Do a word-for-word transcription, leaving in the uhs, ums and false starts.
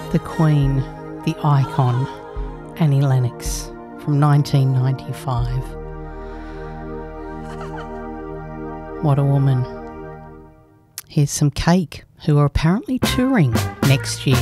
the Queen, the icon, Annie Lennox from nineteen ninety-five. What a woman. Here's some Cake, who are apparently touring next year.